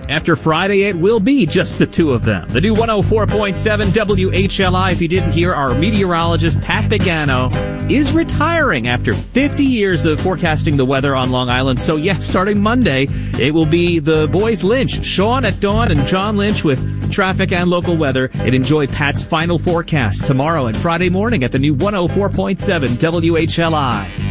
After Friday, it will be just the two of them. The new 104.7 WHLI, if you didn't hear, our meteorologist Pat Pagano is retiring after 50 years of forecasting the weather on Long Island. So, yes, starting Monday, it will be the boys Lynch, Sean at dawn and John Lynch with traffic and local weather. And enjoy Pat's final forecast tomorrow and Friday morning at the new 104.7 WHLI.